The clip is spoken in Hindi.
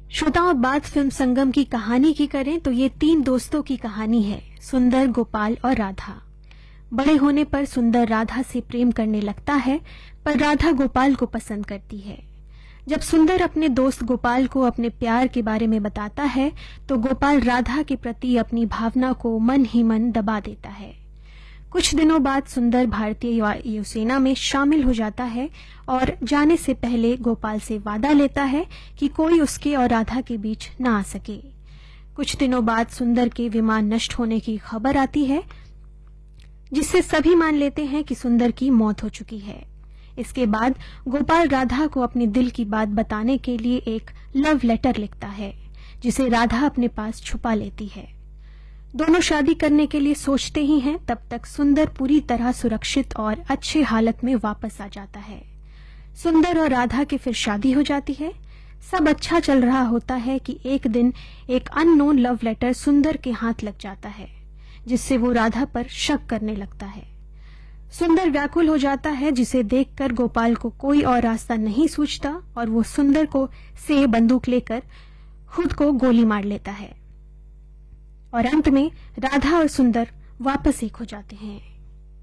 श्रोताओं, बात फिल्म संगम की कहानी की करें तो ये 3 दोस्तों की कहानी है, सुंदर, गोपाल और राधा। बड़े होने पर सुंदर राधा से प्रेम करने लगता है, पर राधा गोपाल को पसंद करती है। जब सुंदर अपने दोस्त गोपाल को अपने प्यार के बारे में बताता है तो गोपाल राधा के प्रति अपनी भावना को मन ही मन दबा देता है। कुछ दिनों बाद सुंदर भारतीय वायुसेना में शामिल हो जाता है और जाने से पहले गोपाल से वादा लेता है कि कोई उसके और राधा के बीच न आ सके। कुछ दिनों बाद सुंदर के विमान नष्ट होने की खबर आती है, जिससे सभी मान लेते हैं कि सुंदर की मौत हो चुकी है। इसके बाद गोपाल राधा को अपने दिल की बात बताने के लिए एक लव लेटर लिखता है, जिसे राधा अपने पास छुपा लेती है। दोनों शादी करने के लिए सोचते ही हैं, तब तक सुंदर पूरी तरह सुरक्षित और अच्छे हालत में वापस आ जाता है। सुंदर और राधा की फिर शादी हो जाती है। सब अच्छा चल रहा होता है कि एक दिन एक अननोन लव लेटर सुंदर के हाथ लग जाता है, जिससे वो राधा पर शक करने लगता है। सुंदर व्याकुल हो जाता है, जिसे देखकर गोपाल को कोई और रास्ता नहीं सूझता और वो सुंदर को से बंदूक लेकर खुद को गोली मार लेता है और अंत में राधा और सुंदर वापस एक हो जाते हैं।